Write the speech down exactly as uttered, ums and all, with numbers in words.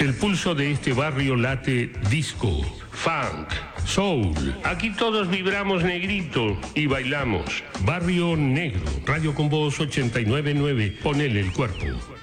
El pulso de este barrio late disco, funk, soul. Aquí todos vibramos negrito y bailamos. Barrio Negro. Radio con Voz ochenta y nueve punto nueve. Ponele el cuerpo.